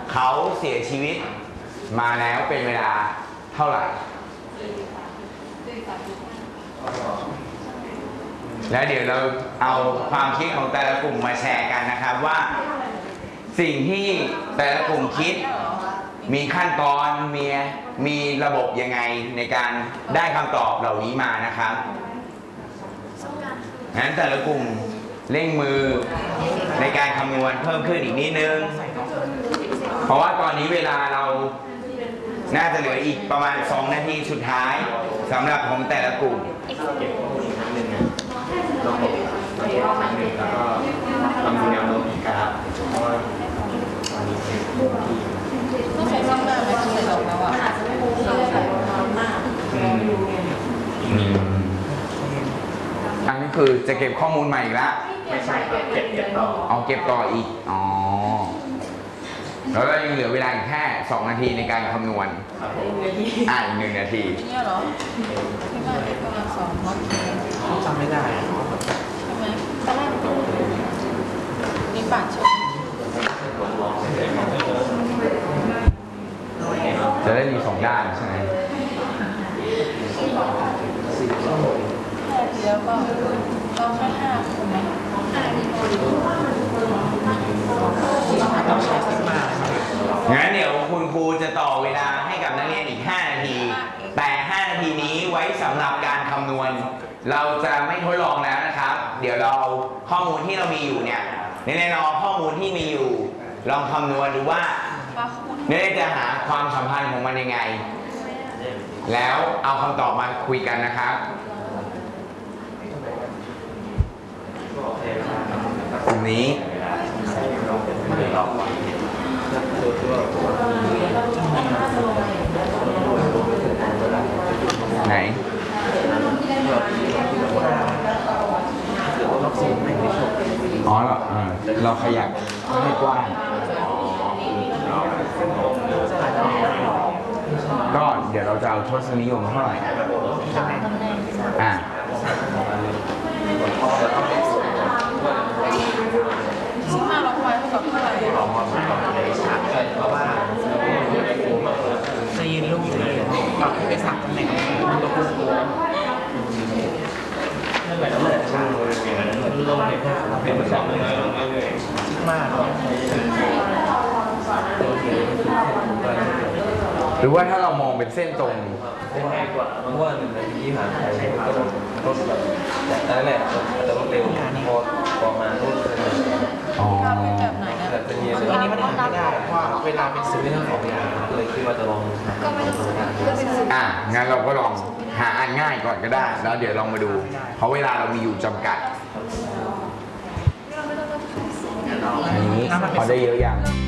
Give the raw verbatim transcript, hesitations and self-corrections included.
เขาเสียชีวิตมาแล้วเป็นเวลาเท่าไหร่แล้วเดี๋ยวเราเอาความคิดของแต่ละกลุ่มมาแชร์กันนะครับว่าสิ่งที่แต่ละกลุ่มคิดมีขั้นตอนมีมีระบบยังไงในการได้คำตอบเหล่านี้มานะครับงั้นแต่ละกลุ่มเร่งมือในการคำนวณเพิ่มขึ้นอีกนิดนึงเพราะว่าตอนนี้เวลาเราน่าจะเหลืออีกประมาณสองนาทีสุดท้ายสำหรับของแต่ละกลุ่มระบบมาเก็บครั้งหนึ่งแล้วก็ทำดูแนวโน้มกราฟเพราะว่าตอนนี้เป็นที่ต้องใช้ซ่อมหน้าไหมใส่ดอกแล้วอ่ะอันนี้คือจะเก็บข้อมูลใหม่อีกแล้วไม่ใช่ครับเก็บเก็บต่อเอาเก็บต่ออีกอ๋อแล้วเรายังเหลือเวลาอีกแค่สองนาทีในการคำนวณอ่าอีกหนึ่งนาทีเนี่ยเหรอที่บ้านประมาณสองโอเคจำไม่ได้ใช่ไหมตอนแรกมีปากชนจะได้มีสองด้านใช่ไหมแค่ทีแล้วก็เราแค่ห้าคนไหมต้องใช้สิบมางั้นเดี๋ยวคุณครูจะต่อเวลาให้กับนักเรียนอีกห้านาทีแต่ห้านาทีนี้ไว้สำหรับการคำนวณเราจะไม่ทดลองแล้วนะครับเดี๋ยวเราข้อมูลที่เรามีอยู่เนี่ยในแน่นอนข้อมูลที่มีอยู่ลองคำนวณดูว่าเนี่ยจะหาความสัมพันธ์ของมันยังไงแล้วเอาคำตอบมาคุยกันนะครับตรงนี้ไหนอ๋อเหรอเราขยับให้กว้างก็เดี๋ยวเราจะเอาทศนิยมเท่าไหร่อ่ะซึ่งห้าล็อกไว้เท่ากับเท่าไหร่เพราะว่าจะยืนลูกเลยปรับไปสักตำแหน่งตัวคุณครูนั่นแหละนั่นแหละช่างเลยลงเลยเป็นสองเลยมากหรือว่าถ้าเรามองเป็นเส้นตรงง่ายกว่าเพราะว่าหนึ่งนาทีผ่านไปก็ต้องรถแบบแต่นั่นแหละแต่รถเร็วพอพอมารถเลยอ๋อแบบไหนนะแต่ทีนี้มันทำไม่ได้เพราะเวลาเป็นซื้อเรื่องของเวลาเลยคิดว่าจะลองก็ไม่ต้องอ่ะงั้นเราก็ลองหาอันง่ายก่อนก็ได้แล้วเดี๋ยวลองมาดูเพราะเวลาเรามีอยู่จำกัดอันนี้พอได้เยอะอย่าง